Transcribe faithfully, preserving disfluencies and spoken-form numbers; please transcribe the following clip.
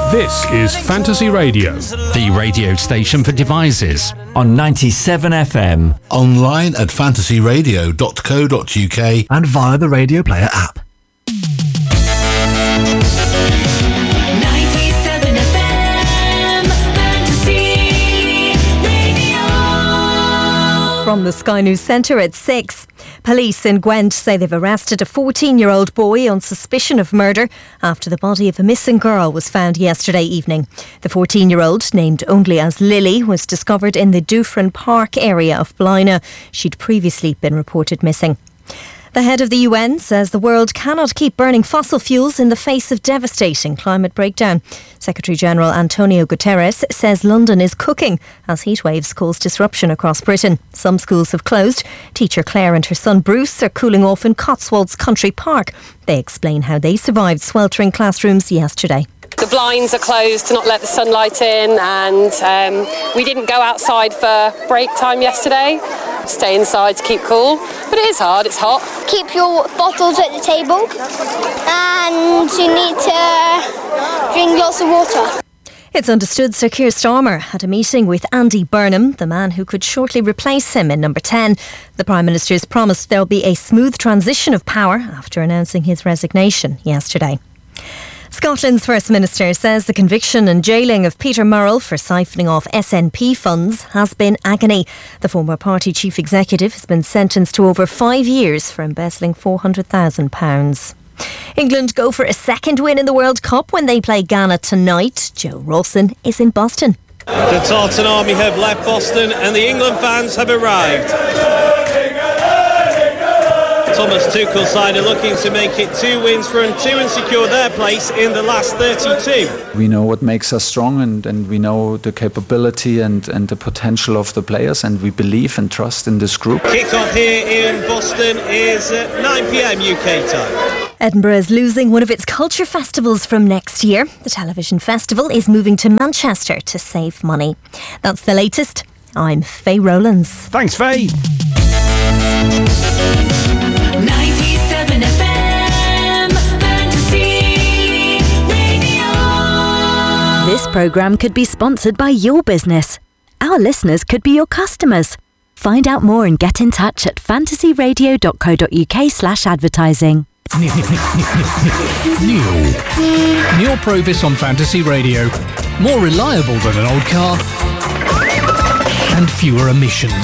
This is Fantasy Radio, the radio station for devices. On ninety-seven F M. Online at fantasy radio dot co dot uk. And via the Radio Player app. ninety-seven F M, Fantasy Radio. From the Sky News Centre at six. Police in Gwent say they've arrested a fourteen-year-old boy on suspicion of murder after the body of a missing girl was found yesterday evening. The fourteen-year-old, named only as Lily, was discovered in the Dufferin Park area of Blaina. She'd previously been reported missing. The head of the U N says the world cannot keep burning fossil fuels in the face of devastating climate breakdown. Secretary-General Antonio Guterres says London is cooking as heatwaves cause disruption across Britain. Some schools have closed. Teacher Claire and her son Bruce are cooling off in Cotswolds Country Park. They explain how they survived sweltering classrooms yesterday. The blinds are closed to not let the sunlight in, and um, we didn't go outside for break time yesterday. Stay inside to keep cool, but it is hard, it's hot. Keep your bottles at the table, and you need to drink lots of water. It's understood Sir Keir Starmer had a meeting with Andy Burnham, the man who could shortly replace him in number ten. The Prime Minister's promised there'll be a smooth transition of power after announcing his resignation yesterday. Scotland's First Minister says the conviction and jailing of Peter Murrell for siphoning off S N P funds has been agony. The former party chief executive has been sentenced to over five years for embezzling four hundred thousand pounds. England go for a second win in the World Cup when they play Ghana tonight. Joe Rawson is in Boston. The Tartan Army have left Boston and the England fans have arrived. Thomas Tuchel's side are looking to make it two wins from two and secure their place in the last thirty-two. We know what makes us strong, and, and we know the capability and, and the potential of the players, and we believe and trust in this group. Kick-off here in Boston is at nine p.m. U K time. Edinburgh is losing one of its culture festivals from next year. The television festival is moving to Manchester to save money. That's the latest. I'm Faye Rowlands. Thanks, Faye. ninety-seven F M, Fantasy Radio. This programme could be sponsored by your business. Our listeners could be your customers. Find out more and get in touch at fantasy radio dot co dot uk slash advertising. New. Neil Provis on Fantasy Radio. More reliable than an old car. And fewer emissions.